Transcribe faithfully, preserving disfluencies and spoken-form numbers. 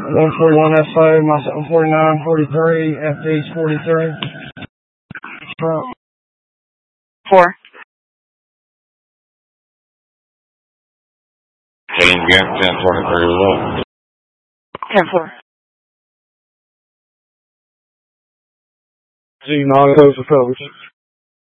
one forty-one F O, my one forty-nine forty-three, F D's forty-three. Four. Change again, ten twenty-three below. ten four. G, non-coast approach.